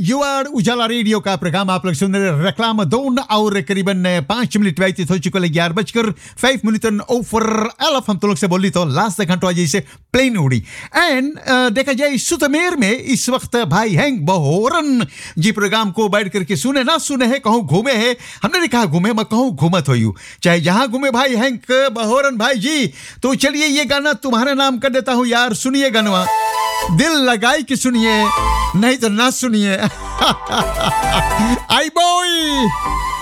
you're उजाला radio का programme आप लोग सुन रहे रेक्लाम दोन और करीबन 5 मिनट व्यतीत हो चुके 11:05 ओवर एलफ हम तो लोग से बोली तो लास्ट घंटा जैसे प्लेन उड़ी एंड देखा जाए सुतमेर में इस वक्त भाई हैंग बहोरन जी प्रोग्राम को बैठ करके सुने ना सुने है कहूँ घूमे है हमने नहीं कहा घूमे मैं कहूँ घूमत हो यू चाहे जहां घूमे भाई हैंग बहोरन भाई जी तो चलिए ये गाना तुम्हारे नाम कर देता हूँ यार सुनिए गाना दिल लगाई कि सुनिए नहीं तो ना सुनिए आई बॉय